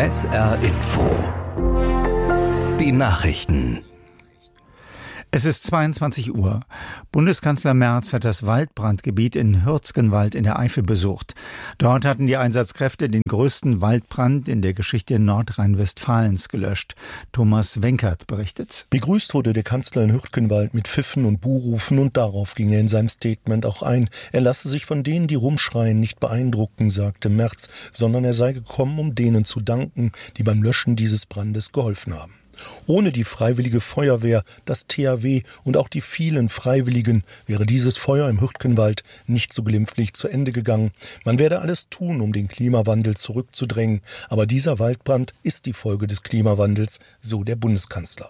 SR Info. Die Nachrichten. Es ist 22 Uhr. Bundeskanzler Merz hat das Waldbrandgebiet in Hürtgenwald in der Eifel besucht. Dort hatten die Einsatzkräfte den größten Waldbrand in der Geschichte Nordrhein-Westfalens gelöscht. Thomas Wenkert berichtet. Begrüßt wurde der Kanzler in Hürtgenwald mit Pfiffen und Buhrufen und darauf ging er in seinem Statement auch ein. Er lasse sich von denen, die rumschreien, nicht beeindrucken, sagte Merz, sondern er sei gekommen, um denen zu danken, die beim Löschen dieses Brandes geholfen haben. Ohne die Freiwillige Feuerwehr, das THW und auch die vielen Freiwilligen wäre dieses Feuer im Hürtgenwald nicht so glimpflich zu Ende gegangen. Man werde alles tun, um den Klimawandel zurückzudrängen. Aber dieser Waldbrand ist die Folge des Klimawandels, so der Bundeskanzler.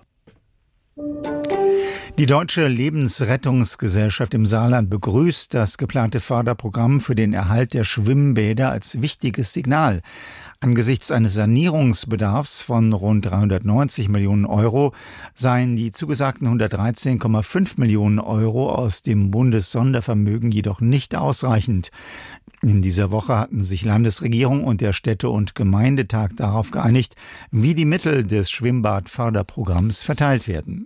Die Deutsche Lebensrettungsgesellschaft im Saarland begrüßt das geplante Förderprogramm für den Erhalt der Schwimmbäder als wichtiges Signal. Angesichts eines Sanierungsbedarfs von rund 390 Millionen Euro seien die zugesagten 113,5 Millionen Euro aus dem Bundessondervermögen jedoch nicht ausreichend. In dieser Woche hatten sich Landesregierung und der Städte- und Gemeindetag darauf geeinigt, wie die Mittel des Schwimmbadförderprogramms verteilt werden.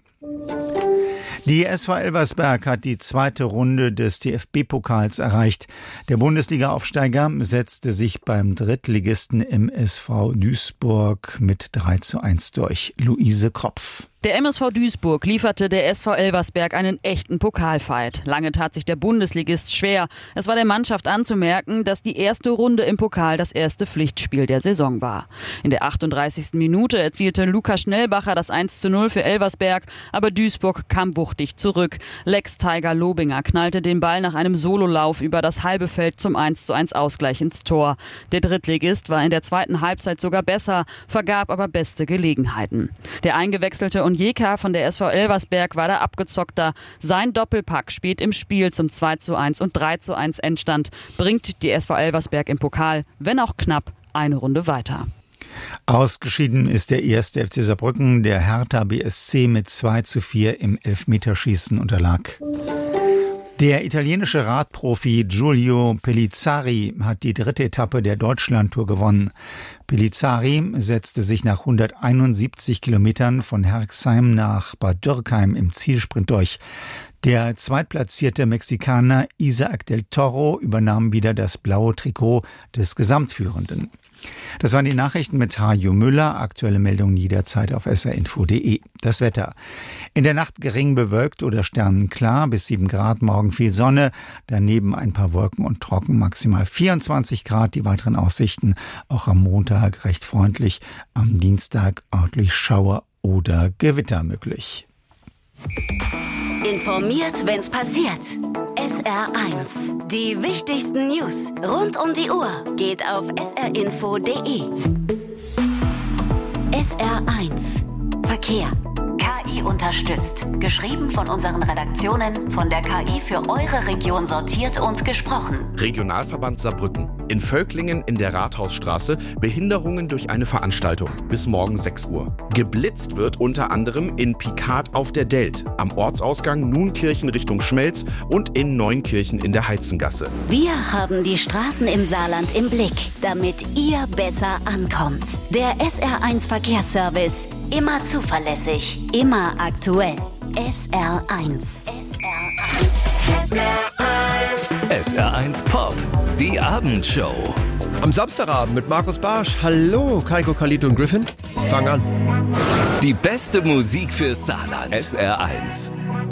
Die SV Elversberg hat die zweite Runde des DFB-Pokals erreicht. Der Bundesliga-Aufsteiger setzte sich beim Drittligisten MSV Duisburg mit 3:1 durch. Luise Kropf. Der MSV Duisburg lieferte der SV Elversberg einen echten Pokalfight. Lange tat sich der Bundesligist schwer. Es war der Mannschaft anzumerken, dass die erste Runde im Pokal das erste Pflichtspiel der Saison war. In der 38. Minute erzielte Lukas Schnellbacher das 1:0 für Elversberg, aber Duisburg kam wuchtig zurück. Lex Tiger Lobinger knallte den Ball nach einem Sololauf über das halbe Feld zum 1:1 Ausgleich ins Tor. Der Drittligist war in der zweiten Halbzeit sogar besser, vergab aber beste Gelegenheiten. Der eingewechselte Onyeka von der SV Elversberg war da abgezockter. Sein Doppelpack spät im Spiel zum 2:1 und 3:1 Endstand bringt die SV Elversberg im Pokal, wenn auch knapp, eine Runde weiter. Ausgeschieden ist der 1. FC Saarbrücken. Der Hertha BSC mit 2:4 im Elfmeterschießen unterlag. Der italienische Radprofi Giulio Pellizzari hat die dritte Etappe der Deutschlandtour gewonnen. Pellizzari setzte sich nach 171 Kilometern von Herxheim nach Bad Dürkheim im Zielsprint durch. Der zweitplatzierte Mexikaner Isaac del Toro übernahm wieder das blaue Trikot des Gesamtführenden. Das waren die Nachrichten mit Hajo Müller. Aktuelle Meldungen jederzeit auf srinfo.de. Das Wetter. In der Nacht gering bewölkt oder sternenklar, bis 7 Grad, morgen viel Sonne, daneben ein paar Wolken und trocken, maximal 24 Grad. Die weiteren Aussichten auch am Montag recht freundlich, am Dienstag örtlich Schauer oder Gewitter möglich. Informiert, wenn's passiert. SR1. Die wichtigsten News rund um die Uhr geht auf srinfo.de. SR1. Verkehr. KI unterstützt. Geschrieben von unseren Redaktionen, von der KI für eure Region sortiert und gesprochen. Regionalverband Saarbrücken. In Völklingen in der Rathausstraße Behinderungen durch eine Veranstaltung. Bis morgen 6 Uhr. Geblitzt wird unter anderem in Picard auf der Delt, am Ortsausgang Nunkirchen Richtung Schmelz und in Neunkirchen in der Heizengasse. Wir haben die Straßen im Saarland im Blick, damit ihr besser ankommt. Der SR1 Verkehrsservice. Immer zuverlässig, immer aktuell. SR1. SR1 Pop, die Abendshow. Am Samstagabend mit Markus Barsch. Hallo, Kaiko, Khalid und Griffin. Fang an. Die beste Musik für Saarland. SR1.